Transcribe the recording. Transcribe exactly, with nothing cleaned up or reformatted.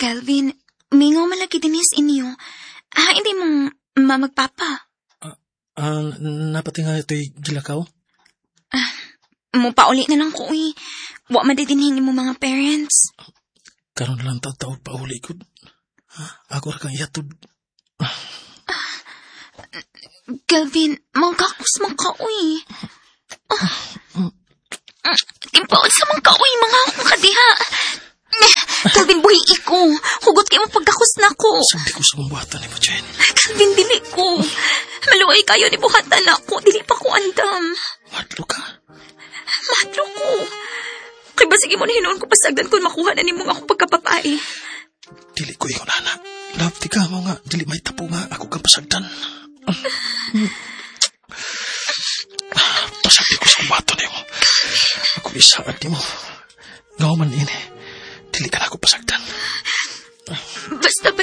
Kelvin, mingaw malagi dinis inyo. Ah, hindi mong mamagpapa. Ah, uh, napati nga ito'y gilakaw? Ah, mupauli na lang ko eh. Wa madidinhin mo mga parents. Karon lang taw-taw pa uli ko. Ako ra kang ihatod. Ah, Kelvin, mangkakos man ka uy. Ah, timpaon sa man ka uy, mga akong kadiha. Kelvin, buhi iko. Hugot kayo mo pagkakos na ko. Sabi ko sa mambuhatan ni mo, Jen. Kelvin, dili ko. Maluay kayo ni buhatan ako. Dili pa ko andam. Madlo ka? Madlo ko. Kaya ba sige mo na hinoon ko pasagdan kung makuha na ni mong ako pagkapapae. Dili ko yung nana. Love, di ka mo nga. Dili may tapo nga. Ako kang pasagdan. Pasabi ko sa mambuhatan ni mo. Ako isaad ni mo. Ngaw man ini. Dili ka na ako pasagdan.